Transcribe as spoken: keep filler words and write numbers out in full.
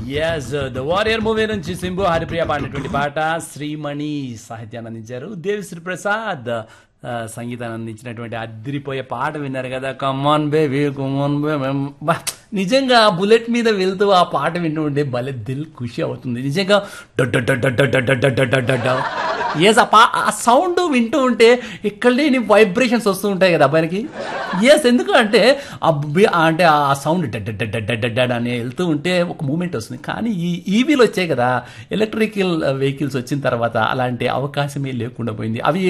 Yes the warrior movie నుంచి సింబు హరిప్రియ పాడినటువంటి పాట శ్రీమణి సాహిత్యాన్ని అందించారు. దేవిశ్రీ ప్రసాద్ ఆ, సంగీతాన్ని అందించినటువంటి అదిరిపోయే పాట విన్నారు కదా. Come on baby come on baby. నిజంగా బుల్లెట్ మీద వెళ్తూ ఆ పాట వింటూ ఉంటే భలే దిల్ ఖుషి అవుతుంది నిజంగా. ఎస్ ఆ పా ఆ సౌండ్ వింటూ ఉంటే ఇక్కడ లేని వైబ్రేషన్స్ వస్తూ ఉంటాయి కదా అబ్బాయికి. ఎస్ ఎందుకు అంటే ఆ బి- అంటే ఆ సౌండ్ డడ్ అని వెళ్తూ ఉంటే ఒక మూమెంట్ వస్తుంది. కానీ ఈ ఈవీలు వచ్చాయి కదా, ఎలక్ట్రికల్ వెహికల్స్ వచ్చిన తర్వాత అలాంటి అవకాశమే లేకుండా పోయింది. అవి